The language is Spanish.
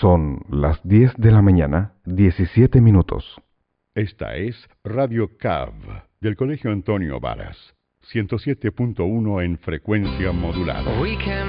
Son las 10 de la mañana, 17 minutos. Esta es Radio CAV, del Colegio Antonio Varas, 107.1 en frecuencia modulada.